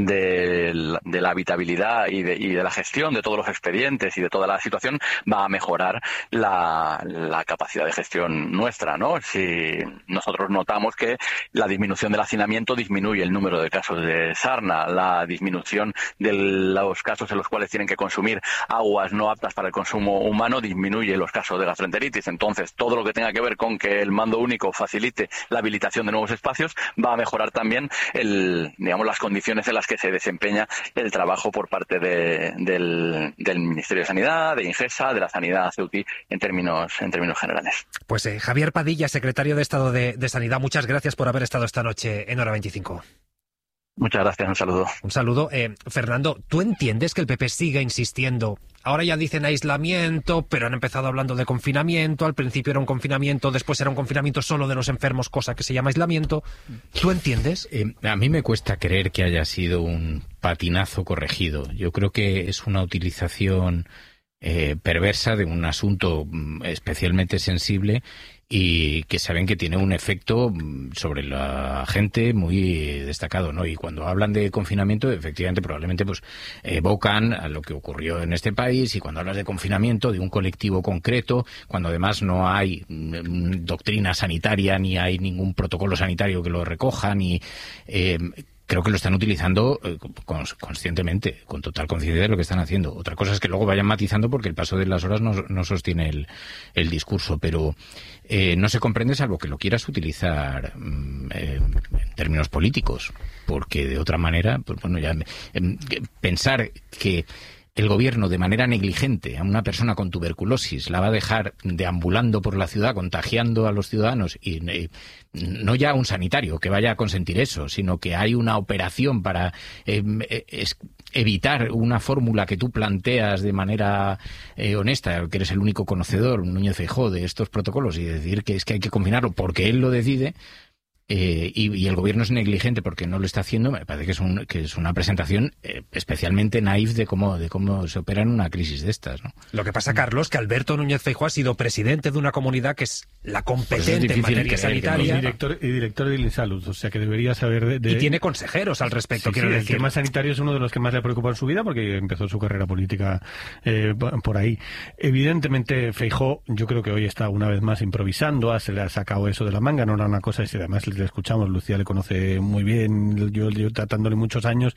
Speaker 9: de la habitabilidad y de la gestión de todos los expedientes y de toda la situación va a mejorar la capacidad de gestión nuestra, ¿no? Si nosotros notamos que la disminución del hacinamiento disminuye el número de casos de sarna, la disminución de los casos en los cuales tienen que consumir aguas no aptas para el consumo humano disminuye los casos de gastroenteritis. Entonces, todo lo que tenga que ver con que el mando único facilite la habilitación de nuevos espacios va a mejorar también las condiciones en las que se desempeña el trabajo por parte del Ministerio de Sanidad, de Ingesa, de la sanidad ceutí en términos generales.
Speaker 3: Pues Javier Padilla, secretario de Estado de Sanidad, muchas gracias por haber estado esta noche en Hora 25.
Speaker 9: Muchas gracias, un saludo.
Speaker 3: Un saludo. Fernando, ¿tú entiendes que el PP siga insistiendo? Ahora ya dicen aislamiento, pero han empezado hablando de confinamiento. Al principio era un confinamiento, después era un confinamiento solo de los enfermos, cosa que se llama aislamiento. ¿Tú entiendes?
Speaker 4: A mí me cuesta creer que haya sido un patinazo corregido. Yo creo que es una utilización perversa de un asunto especialmente sensible y que saben que tiene un efecto sobre la gente muy destacado, ¿no? Y cuando hablan de confinamiento, efectivamente, probablemente pues evocan a lo que ocurrió en este país, y cuando hablas de confinamiento de un colectivo concreto, cuando además no hay doctrina sanitaria ni hay ningún protocolo sanitario que lo recoja, ni creo que lo están utilizando conscientemente, con total conciencia de lo que están haciendo. Otra cosa es que luego vayan matizando porque el paso de las horas no sostiene el discurso, pero no se comprende salvo que lo quieras utilizar en términos políticos, porque de otra manera, pues bueno, ya pensar que el gobierno de manera negligente a una persona con tuberculosis la va a dejar deambulando por la ciudad contagiando a los ciudadanos, y no ya un sanitario que vaya a consentir eso, sino que hay una operación para evitar una fórmula que tú planteas de manera honesta, que eres el único conocedor, Núñez Feijóo, de estos protocolos, y decir que es que hay que confinarlo porque él lo decide. Y el gobierno es negligente porque no lo está haciendo. Me parece que es una presentación especialmente naif de cómo se opera en una crisis de estas, ¿no?
Speaker 3: Lo que pasa, Carlos, que Alberto Núñez Feijóo ha sido presidente de una comunidad que es la competente en materia sanitaria.
Speaker 1: Y director de Insalud, o sea que debería saber de...
Speaker 3: Y tiene consejeros al respecto,
Speaker 1: sí,
Speaker 3: quiero decir.
Speaker 1: El tema sanitario es uno de los que más le preocupa en su vida porque empezó su carrera política por ahí. Evidentemente, Feijóo, yo creo que hoy está una vez más improvisando, se le ha sacado eso de la manga, no era una cosa, y además le escuchamos, Lucía le conoce muy bien, yo tratándole muchos años,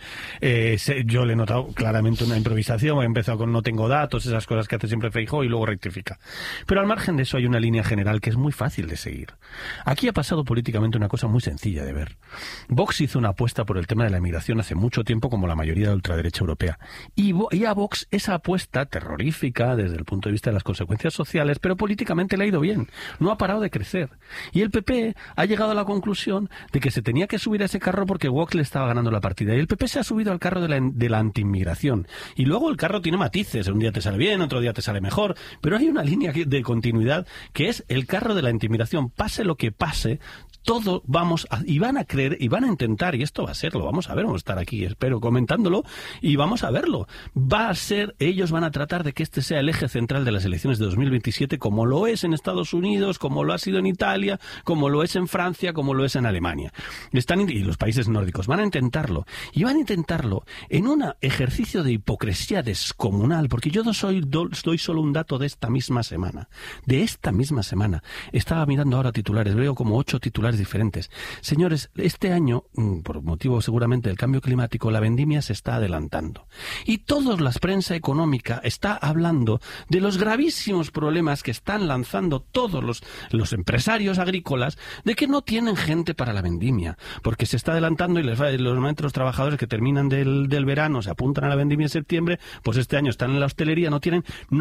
Speaker 1: yo le he notado claramente una improvisación, he empezado con no tengo datos, esas cosas que hace siempre Feijóo y luego rectifica. Pero al margen de eso hay una línea general que es muy fácil de seguir. Aquí ha pasado políticamente una cosa muy sencilla de ver. Vox hizo una apuesta por el tema de la inmigración hace mucho tiempo, como la mayoría de la ultraderecha europea. Y a Vox esa apuesta terrorífica desde el punto de vista de las consecuencias sociales, pero políticamente le ha ido bien. No ha parado de crecer. Y el PP ha llegado a la conclusión de que se tenía que subir a ese carro porque Vox le estaba ganando la partida. Y el PP se ha subido al carro de la antiinmigración. Y luego el carro tiene matices. Un día te sale bien, otro día te sale mejor. Pero hay una línea de continuidad que es el carro de la antiinmigración. Pase lo que pase, todo y van a creer y van a intentar, y esto va a ser, lo vamos a ver, vamos a estar aquí, espero, comentándolo, y vamos a verlo. Va a ser, ellos van a tratar de que este sea el eje central de las elecciones de 2027, como lo es en Estados Unidos, como lo ha sido en Italia, como lo es en Francia, como lo es en Alemania. Y los países nórdicos van a intentarlo, y van a intentarlo en un ejercicio de hipocresía descomunal, porque yo doy solo un dato de esta misma semana. De esta misma semana. Estaba mirando ahora titulares, veo como 8 titulares diferentes. Señores, este año, por motivo seguramente del cambio climático, la vendimia se está adelantando. Y toda la prensa económica está hablando de los gravísimos problemas que están lanzando todos los empresarios agrícolas, de que no tienen gente para la vendimia, porque se está adelantando y normalmente los trabajadores que terminan del verano se apuntan a la vendimia en septiembre, pues este año están en la hostelería,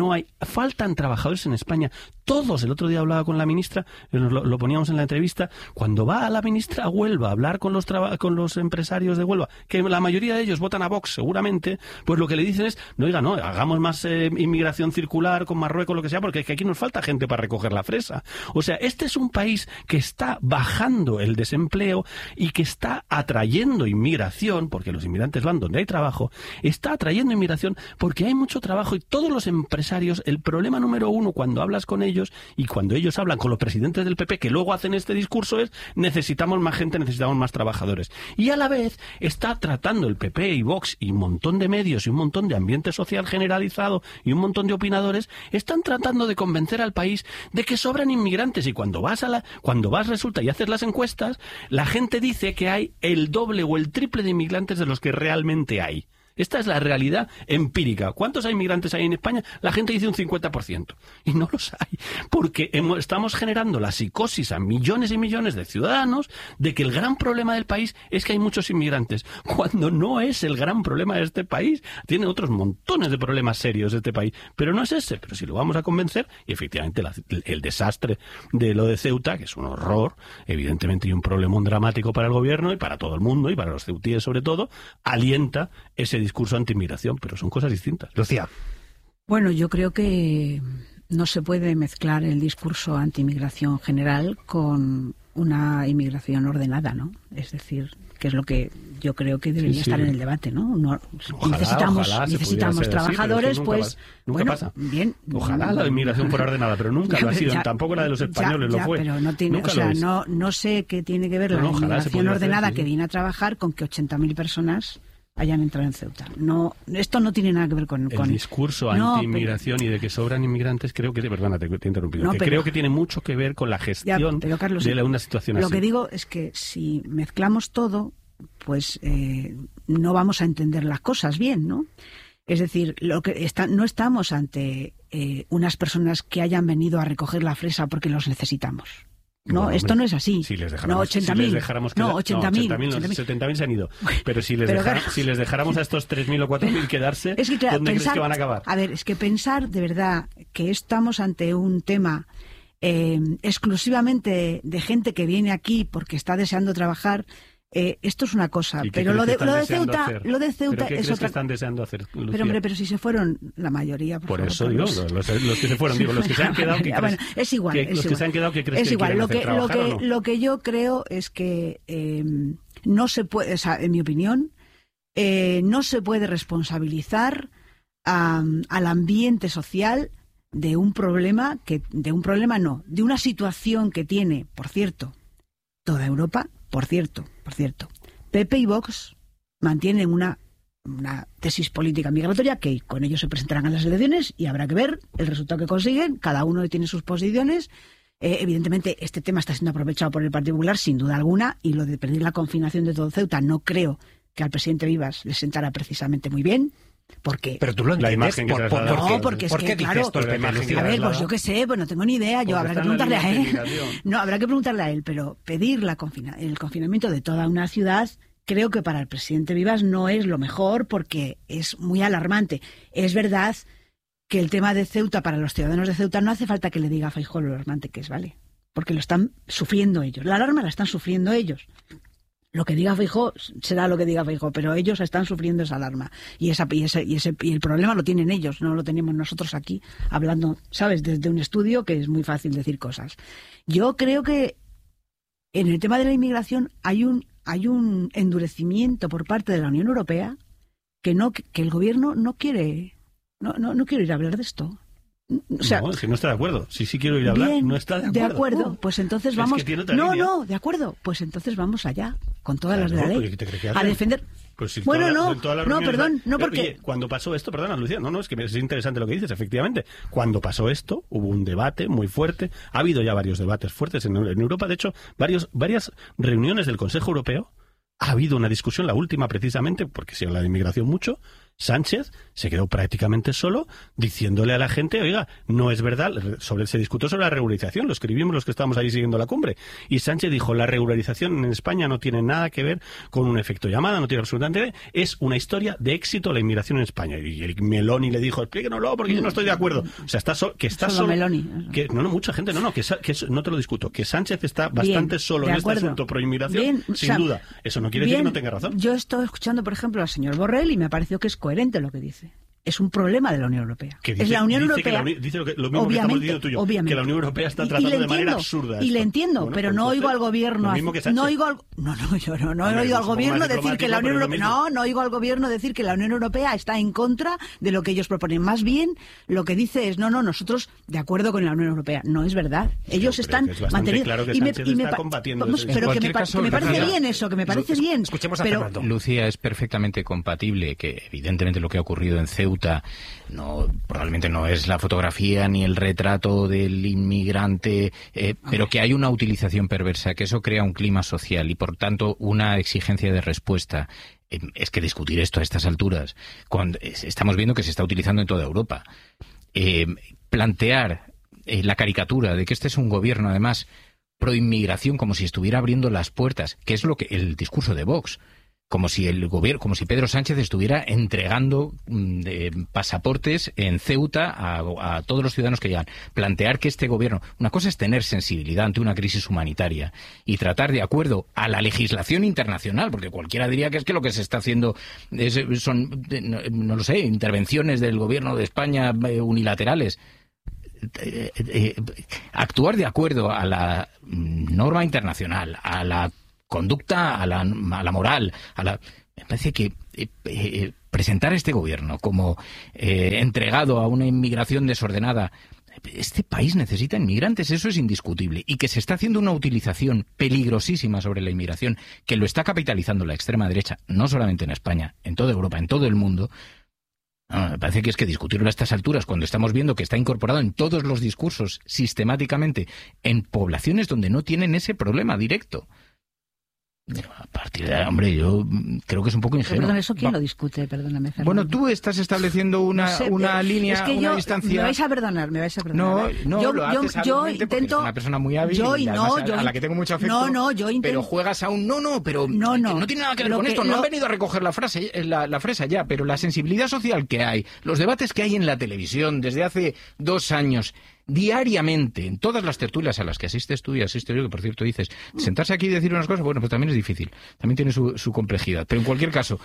Speaker 1: faltan trabajadores en España. Todos, el otro día hablaba con la ministra, lo poníamos en la entrevista, cuando va a la ministra a Huelva a hablar con los empresarios de Huelva, que la mayoría de ellos votan a Vox seguramente, pues lo que le dicen es, no, oiga, no, hagamos más inmigración circular con Marruecos, lo que sea, porque es que aquí nos falta gente para recoger la fresa. O sea, este es un país que está bajando el desempleo y que está atrayendo inmigración, porque los inmigrantes van donde hay trabajo, está atrayendo inmigración porque hay mucho trabajo, y todos los empresarios, el problema número uno cuando hablas con ellos y cuando ellos hablan con los presidentes del PP, que luego hacen este discurso, es necesitamos más gente, necesitamos más trabajadores. Y a la vez está tratando el PP y Vox y un montón de medios y un montón de ambiente social generalizado y un montón de opinadores, están tratando de convencer al país de que sobran inmigrantes, y cuando vas resulta y haces las encuestas, la gente dice que hay el doble o el triple de inmigrantes de los que realmente hay. Esta es la realidad empírica. ¿Cuántos inmigrantes hay en España? La gente dice un 50%. Y no los hay. Porque estamos generando la psicosis a millones y millones de ciudadanos de que el gran problema del país es que hay muchos inmigrantes. Cuando no es el gran problema de este país. Tiene otros montones de problemas serios este país. Pero no es ese. Pero si lo vamos a convencer, y efectivamente el desastre de lo de Ceuta, que es un horror, evidentemente, y un problemón dramático para el gobierno y para todo el mundo, y para los ceutíes sobre todo, alienta ese discurso anti-inmigración, pero son cosas distintas.
Speaker 3: Lucía.
Speaker 2: Bueno, yo creo que no se puede mezclar el discurso anti-inmigración general con una inmigración ordenada, ¿no? Es decir, que es lo que yo creo que debería estar en el debate, ¿no? Necesitamos trabajadores, así, pues...
Speaker 1: Nunca pasa.
Speaker 2: Bien.
Speaker 1: Ojalá la inmigración fuera ordenada, pero nunca lo ha sido. Tampoco la de los españoles lo fue.
Speaker 2: Pero no tiene, no sé qué tiene que ver la inmigración ordenada que viene a trabajar con que 80.000 personas hayan entrado en Ceuta. No, esto no tiene nada que ver con
Speaker 1: el discurso anti-inmigración y de que sobran inmigrantes. Creo que, perdona, te he interrumpido, creo que tiene mucho que ver con la gestión
Speaker 2: Carlos,
Speaker 1: de una situación así.
Speaker 2: Lo que digo es que si mezclamos todo, pues no vamos a entender las cosas bien, ¿no? Es decir, no estamos ante unas personas que hayan venido a recoger la fresa porque los necesitamos. No,
Speaker 1: bueno,
Speaker 2: esto no es así.
Speaker 1: Si les dejáramos,
Speaker 2: 80.000. No, 80.000.
Speaker 1: 70.000 se han ido. Pero si les dejáramos a estos 3.000 o 4.000 quedarse,
Speaker 2: es que, claro,
Speaker 1: ¿dónde crees que van a acabar?
Speaker 2: A ver, es que pensar de verdad que estamos ante un tema exclusivamente de gente que viene aquí porque está deseando trabajar. Esto es una cosa, pero lo de Ceuta es otra cosa. ¿Qué crees que están deseando hacer, Lucía? Pero hombre, si se fueron la mayoría,
Speaker 1: por eso digo, los que se fueron, digo, los que se han quedado, ¿qué crees?
Speaker 2: Bueno, es igual,
Speaker 1: los que se han quedado, ¿qué crees que quieren hacer? ¿Trabajar o no?
Speaker 2: Lo que yo creo es que no se puede, o sea, en mi opinión, no se puede responsabilizar al ambiente social de un problema de una situación que tiene, por cierto, toda Europa. Por cierto, PP y Vox mantienen una tesis política migratoria que con ellos se presentarán a las elecciones y habrá que ver el resultado que consiguen. Cada uno tiene sus posiciones. Evidentemente, este tema está siendo aprovechado por el Partido Popular, sin duda alguna, y lo de pedir la confinación de todo Ceuta no creo que al presidente Vivas le sentara precisamente muy bien. Porque
Speaker 3: pero tú lo entiendes.
Speaker 2: Porque es que, claro,
Speaker 3: esto,
Speaker 2: a ver, pues yo qué sé, pues no tengo ni idea. Habrá que preguntarle a él. No, habrá que preguntarle a él, pero pedir el confinamiento de toda una ciudad, creo que para el presidente Vivas no es lo mejor, porque es muy alarmante. Es verdad que el tema de Ceuta, para los ciudadanos de Ceuta, no hace falta que le diga a Feijóo lo alarmante que es, ¿vale? Porque lo están sufriendo ellos. La alarma la están sufriendo ellos. Lo que diga Feijóo será lo que diga Feijóo, pero ellos están sufriendo esa alarma y el problema lo tienen ellos, no lo tenemos nosotros aquí hablando, ¿sabes? Desde un estudio, que es muy fácil decir cosas. Yo creo que en el tema de la inmigración hay un endurecimiento por parte de la Unión Europea que el gobierno no quiere ir a hablar de esto. O sea,
Speaker 1: no, es que no está de acuerdo. Sí quiero ir a hablar, no está de acuerdo.
Speaker 2: De acuerdo, pues entonces vamos... de acuerdo, pues entonces vamos allá, con todas las de la ley, a defender...
Speaker 1: Pues si
Speaker 2: perdón, porque...
Speaker 1: Oye, cuando pasó esto, perdona, Lucía, es que es interesante lo que dices, efectivamente. Cuando pasó esto, hubo un debate muy fuerte, ha habido ya varios debates fuertes en Europa, de hecho, varias reuniones del Consejo Europeo, ha habido una discusión, la última precisamente, porque se habla de inmigración mucho, Sánchez se quedó prácticamente solo diciéndole a la gente, oiga, no es verdad, se discutió sobre la regularización, lo escribimos los que estábamos ahí siguiendo la cumbre, y Sánchez dijo, la regularización en España no tiene nada que ver con un efecto llamada, no tiene absolutamente, es una historia de éxito la inmigración en España. Y el Meloni le dijo, explíquenoslo porque yo no estoy de acuerdo. O sea, está solo.
Speaker 2: Meloni.
Speaker 1: Mucha gente, no te lo discuto, que Sánchez está bastante solo en este asunto pro inmigración, sin duda. Eso no quiere decir que no tenga razón.
Speaker 2: Yo estoy escuchando, por ejemplo, al señor Borrell y me ha parecido que es coherente lo que dice. Es un problema de la Unión Europea.
Speaker 1: Dice,
Speaker 2: es la Unión Europea.
Speaker 1: Dice lo mismo que estamos diciendo tú y yo, que la Unión Europea está tratando de manera absurda.
Speaker 2: Y le entiendo, bueno, pero no oigo al gobierno. No oigo al gobierno decir que la Unión Europea. No oigo al gobierno decir que la Unión Europea está en contra de lo que ellos proponen. Más bien, lo que dice es nosotros de acuerdo con la Unión Europea. No es verdad. Ellos están manteniendo.
Speaker 1: Claro que Sánchez está combatiendo.
Speaker 2: Pero que me parece bien eso, que me parece bien.
Speaker 3: Escuchemos a Fernando.
Speaker 4: Lucía, es perfectamente compatible que evidentemente lo que ha ocurrido en Ceuta probablemente no es la fotografía ni el retrato del inmigrante, pero que hay una utilización perversa, que eso crea un clima social y por tanto una exigencia de respuesta. Es que discutir esto a estas alturas, cuando estamos viendo que se está utilizando en toda Europa, plantear la caricatura de que este es un gobierno además pro inmigración, como si estuviera abriendo las puertas, que es lo que el discurso de Vox. Como si el gobierno, como si Pedro Sánchez estuviera entregando pasaportes en Ceuta a todos los ciudadanos que llegan. Plantear que este gobierno, una cosa es tener sensibilidad ante una crisis humanitaria y tratar de acuerdo a la legislación internacional, porque cualquiera diría que es que lo que se está haciendo son, no lo sé, intervenciones del gobierno de España unilaterales. Actuar de acuerdo a la norma internacional, a la conducta, a la moral, me parece que presentar a este gobierno como entregado a una inmigración desordenada, este país necesita inmigrantes, eso es indiscutible, y que se está haciendo una utilización peligrosísima sobre la inmigración, que lo está capitalizando la extrema derecha, no solamente en España, en toda Europa, en todo el mundo. Me parece que es que discutirlo a estas alturas, cuando estamos viendo que está incorporado en todos los discursos sistemáticamente en poblaciones donde no tienen ese problema directo. A partir de ahí, hombre, yo creo que es un poco ingenuo.
Speaker 2: Perdón, ¿eso quién lo discute? Perdóname, Fernando.
Speaker 4: Bueno, tú estás estableciendo una línea,
Speaker 2: es que
Speaker 4: una distancia.
Speaker 2: Me vais a perdonar.
Speaker 4: No, lo haces hábilmente porque eres una persona muy hábil a la que tengo mucho afecto.
Speaker 2: Yo intento.
Speaker 4: Pero juegas a un pero no tiene nada que ver con esto. No han venido a recoger la fresa ya, pero la sensibilidad social que hay, los debates que hay en la televisión desde hace 2 años, diariamente, en todas las tertulias a las que asistes tú y asisto yo, que por cierto dices, sentarse aquí y decir unas cosas, bueno, pues también es difícil, también tiene su complejidad, pero en cualquier caso,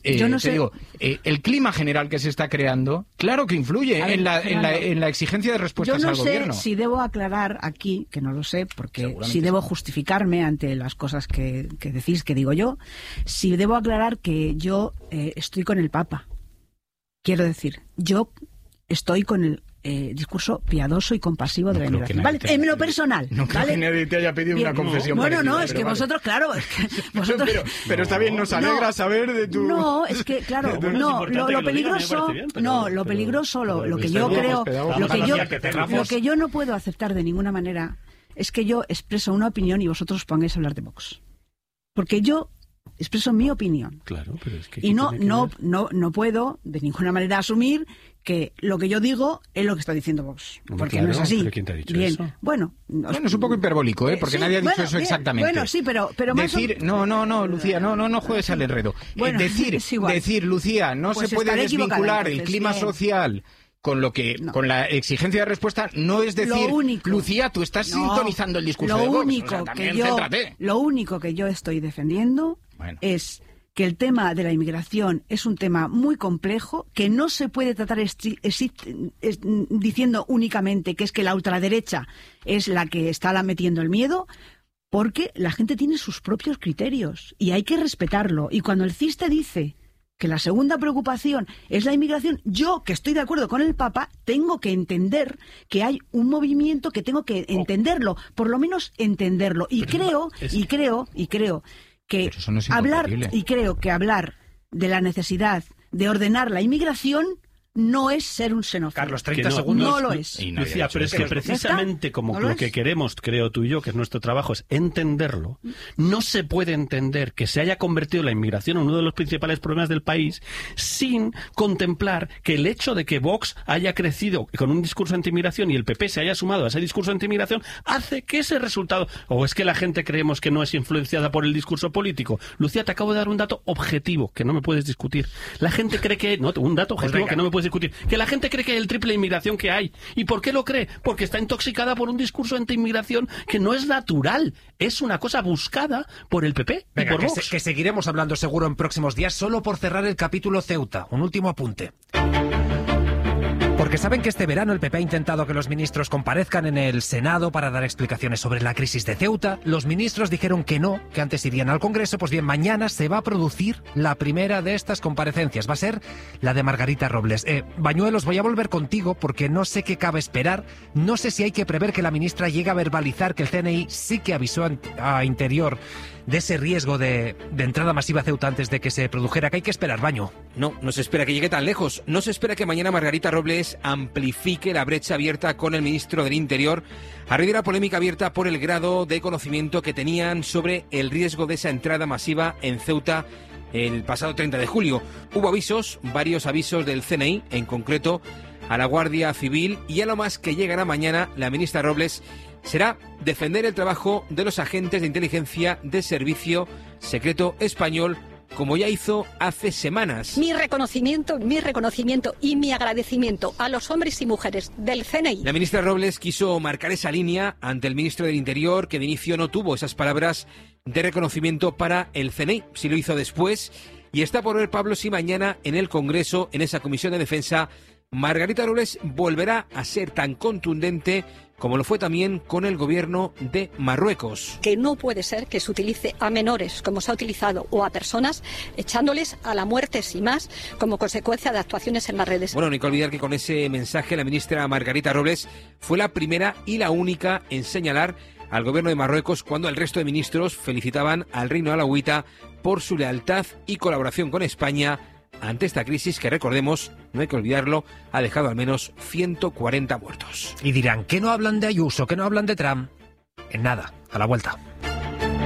Speaker 4: el clima general que se está creando, claro que influye en la exigencia de respuestas al gobierno.
Speaker 2: Yo no sé si debo aclarar aquí, que no lo sé, porque si debo justificarme ante las cosas que decís, que digo yo, si debo aclarar que yo estoy con el Papa. Quiero decir, yo estoy con el discurso piadoso y compasivo de la inmigración. ¿Vale? En lo personal.
Speaker 4: No creo que nadie te haya pedido una confesión.
Speaker 2: Bueno, es que vosotros, claro. Vosotros...
Speaker 4: pero está bien, nos alegra saber de tu...
Speaker 2: No, es que, claro, lo peligroso... lo peligroso, lo que yo creo... Lo que yo no puedo aceptar de ninguna manera es que yo expreso una opinión y vosotros os pongáis a hablar de Vox. Porque yo expreso mi opinión.
Speaker 1: Claro, pero es que...
Speaker 2: Y no puedo de ninguna manera asumir que lo que yo digo es lo que está diciendo Vox. Porque no es así.
Speaker 1: ¿Pero quién te ha dicho eso?
Speaker 2: Bueno,
Speaker 4: es un poco hiperbólico, porque nadie ha dicho eso exactamente.
Speaker 2: Bueno, sí, pero más
Speaker 4: decir, no, Lucía, no juegues al enredo.
Speaker 2: Bueno,
Speaker 4: decir, Lucía, no se puede desvincular el clima social con con la exigencia de respuesta, no es decir, Lucía, tú estás sintonizando el discurso de Vox.
Speaker 2: Lo único que yo estoy defendiendo es que el tema de la inmigración es un tema muy complejo, que no se puede tratar diciendo únicamente que es que la ultraderecha es la que está metiendo el miedo, porque la gente tiene sus propios criterios y hay que respetarlo. Y cuando el CIS te dice que la segunda preocupación es la inmigración, yo, que estoy de acuerdo con el Papa, tengo que entender que hay un movimiento que tengo que entenderlo, por lo menos entenderlo. Y creo que hablar de la necesidad de ordenar la inmigración no es ser un xenófobo.
Speaker 3: Carlos, 30
Speaker 1: Que no,
Speaker 3: segundos.
Speaker 2: No lo es.
Speaker 4: Y nadie
Speaker 1: Lucía,
Speaker 4: ha dicho
Speaker 1: pero es
Speaker 4: eso.
Speaker 1: que precisamente como
Speaker 2: ¿No lo
Speaker 1: lo
Speaker 2: es?
Speaker 1: que queremos, creo tú y yo, que es nuestro trabajo, es entenderlo, no se puede entender que se haya convertido la inmigración en uno de los principales problemas del país sin contemplar que el hecho de que Vox haya crecido con un discurso anti-inmigración y el PP se haya sumado a ese discurso anti-inmigración hace que ese resultado... ¿O es que la gente creemos que no es influenciada por el discurso político? Lucía, te acabo de dar un dato objetivo que no me puedes discutir. La gente cree que... No, un dato objetivo
Speaker 3: venga.
Speaker 1: que no me puedes discutir. Que la gente cree que hay el triple de inmigración que hay. ¿Y por qué lo cree? Porque está intoxicada por un discurso anti-inmigración que no es natural. Es una cosa buscada por el PP y
Speaker 3: Venga,
Speaker 1: por Vox.
Speaker 3: que seguiremos hablando seguro en próximos días, solo por cerrar el capítulo Ceuta. Un último apunte. Porque saben que este verano el PP ha intentado que los ministros comparezcan en el Senado para dar explicaciones sobre la crisis de Ceuta. Los ministros dijeron que no, que antes irían al Congreso. Pues bien, mañana se va a producir la primera de estas comparecencias. Va a ser la de Margarita Robles. Bañuelos, voy a volver contigo porque no sé qué cabe esperar. No sé si hay que prever que la ministra llegue a verbalizar que el CNI sí que avisó a Interior de ese riesgo de entrada masiva a Ceuta antes de que se produjera. ¿Qué hay que esperar, Baño?
Speaker 10: No se espera que llegue tan lejos. No se espera que mañana Margarita Robles amplifique la brecha abierta con el ministro del Interior a raíz de la polémica abierta por el grado de conocimiento que tenían sobre el riesgo de esa entrada masiva en Ceuta el pasado 30 de julio. Hubo avisos, varios avisos del CNI, en concreto a la Guardia Civil, y a lo más que llegará mañana la ministra Robles será defender el trabajo de los agentes de inteligencia de Servicio Secreto Español, como ya hizo hace semanas.
Speaker 11: Mi reconocimiento y mi agradecimiento a los hombres y mujeres del CNI.
Speaker 10: La ministra Robles quiso marcar esa línea ante el ministro del Interior, que de inicio no tuvo esas palabras de reconocimiento para el CNI. Sí lo hizo después, y está por ver, Pablo, si mañana en el Congreso, en esa Comisión de Defensa, Margarita Robles volverá a ser tan contundente como lo fue también con el gobierno de Marruecos.
Speaker 11: Que no puede ser que se utilice a menores, como se ha utilizado, o a personas, echándoles a la muerte sin más, como consecuencia de actuaciones en las redes.
Speaker 10: Bueno, no hay que olvidar que con ese mensaje la ministra Margarita Robles fue la primera y la única en señalar al gobierno de Marruecos cuando el resto de ministros felicitaban al Reino alauita por su lealtad y colaboración con España ante esta crisis que, recordemos, no hay que olvidarlo, ha dejado al menos 140 muertos.
Speaker 3: Y dirán, ¿qué no hablan de Ayuso? ¿Qué no hablan de Trump? En nada, a la vuelta.